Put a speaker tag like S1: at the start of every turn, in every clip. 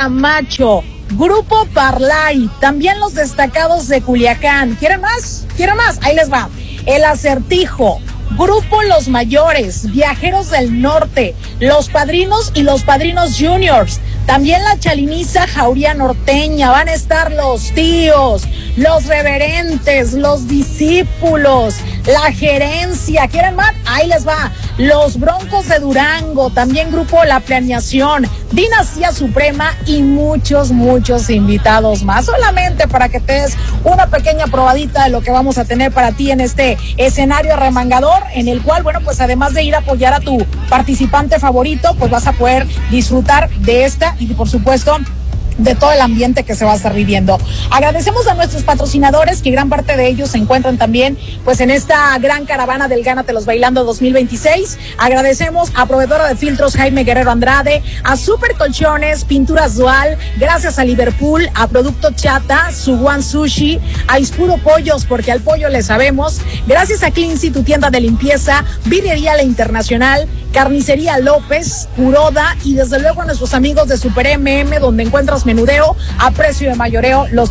S1: Camacho, Grupo Parlay, también los destacados de Culiacán. ¿Quieren más? ¿Quieren más? Ahí les va. El Acertijo, Grupo Los Mayores, Viajeros del Norte, Los Padrinos y Los Padrinos Juniors. También la Chaliniza Jauría Norteña. Van a estar los tíos, los reverentes, los discípulos, la gerencia. ¿Quieren más? Ahí les va. Los Broncos de Durango, también Grupo La Planeación, Dinastía Suprema y muchos invitados más. Solamente para que te des una pequeña probadita de lo que vamos a tener para ti en este escenario remangador, en el cual, bueno, pues además de ir a apoyar a tu participante favorito, pues vas a poder disfrutar de esta y por supuesto de todo el ambiente que se va a estar viviendo. Agradecemos a nuestros patrocinadores, que gran parte de ellos se encuentran también pues en esta gran caravana del Gánatelos Bailando 2026. Agradecemos a Proveedora de Filtros Jaime Guerrero Andrade, a Super Colchones, Pinturas Dual, gracias a Liverpool, a Producto Chata, Suguan Sushi, a Ispuro Pollos, porque al pollo le sabemos, gracias a Cleansy, tu tienda de limpieza, Vidriería La Internacional, Carnicería López, Kuroda y desde luego a nuestros amigos de Super MM, donde encuentras menudeo a precio de mayoreo los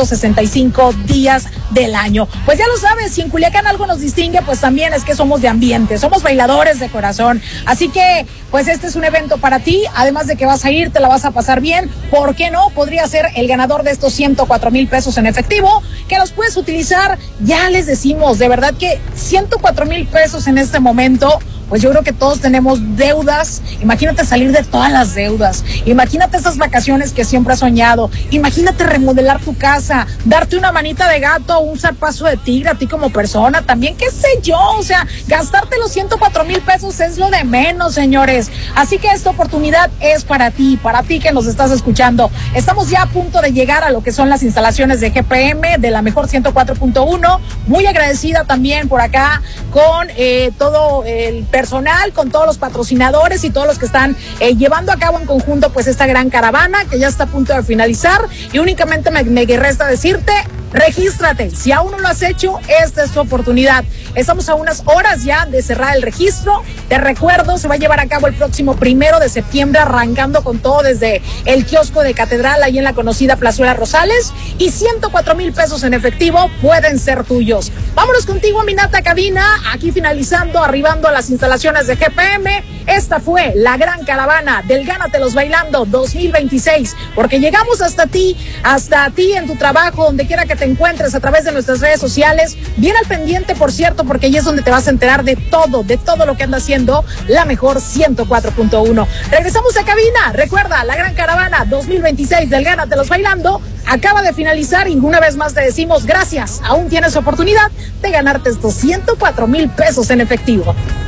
S1: 365 días del año. Pues ya lo sabes, si en Culiacán algo nos distingue, pues también es que somos de ambiente, somos bailadores de corazón. Así que, pues este es un evento para ti, además de que vas a ir, te la vas a pasar bien. ¿Por qué no? Podría ser el ganador de estos 104,000 pesos en efectivo, que los puedes utilizar, ya les decimos, de verdad que 104,000 pesos en este momento. Pues yo creo que todos tenemos deudas. Imagínate salir de todas las deudas. Imagínate esas vacaciones que siempre has soñado. Imagínate remodelar tu casa, darte una manita de gato, un zarpazo de tigre a ti como persona. También, qué sé yo, o sea, gastarte los 104,000 pesos es lo de menos, señores. Así que esta oportunidad es para ti que nos estás escuchando. Estamos ya a punto de llegar a lo que son las instalaciones de GPM, de la mejor 104.1. Muy agradecida también por acá con todo el personal, con todos los patrocinadores y todos los que están llevando a cabo en conjunto pues esta gran caravana que ya está a punto de finalizar, y únicamente me resta decirte: regístrate, si aún no lo has hecho, esta es tu oportunidad. Estamos a unas horas ya de cerrar el registro. Te recuerdo, se va a llevar a cabo el próximo 1 de septiembre, arrancando con todo desde el kiosco de Catedral, ahí en la conocida Plazuela Rosales, y 104,000 pesos en efectivo pueden ser tuyos. Vámonos contigo, Minata Cabina, aquí finalizando, arribando a las instalaciones de GPM. Esta fue la gran caravana del Gánatelos Bailando 2026, porque llegamos hasta ti en tu trabajo, donde quiera que te encuentres, a través de nuestras redes sociales. Bien al pendiente, por cierto, porque ahí es donde te vas a enterar de todo lo que anda haciendo la mejor 104.1. Regresamos a cabina. Recuerda, la gran caravana 2026 del Gánatelos Bailando acaba de finalizar, y una vez más te decimos gracias. Aún tienes oportunidad de ganarte estos 104,000 pesos en efectivo.